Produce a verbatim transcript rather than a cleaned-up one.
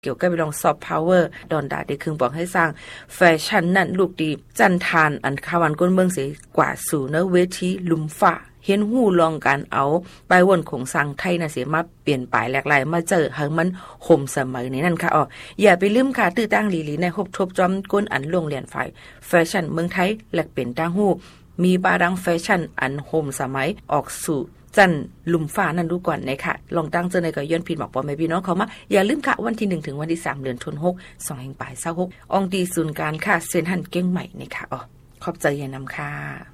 เกี่ยวกับเรื่องซอฟต์พาวเวอร์ดอนดาได้คึงบอกให้สร้างแฟชั่นนั่นลูกดีจันทานอันคาวันก้นเมืองเสียกว่าสู่เนเวทีลุมฟ้าเห็นหู้ลองการเอาไปวนของสร้างไทยน่ะเสียมาเปลี่ยนปลายหลากหลายมาเจอให้มันห่มสมัยนี้นั่นค่ะอ๋ออย่าไปลืมค่ะตื้อตั้งหลีๆในคบทบจอมก้นอันโรงเรียนฝ่ายแฟชั่นเมืองไทยแลกเป็นตั้งหู้มีบารังแฟชั่นอันห่มสมัยออกสู่จันลุมฟ้านั่นดูก่อนนะคะลองตั้งเจอในก็ย้อนผิดบอกปอแม่พี่น้องเขามาอย่าลืมค่ะวันที่หนึ่งถึงวันที่สามเดือนธันวาคมสองแห่งปลายเศร้าหกอองดีศูนย์การค่ะเซ็นหันเก้งใหม่นะคะอ๋อขอบใจอย่านำค่ะ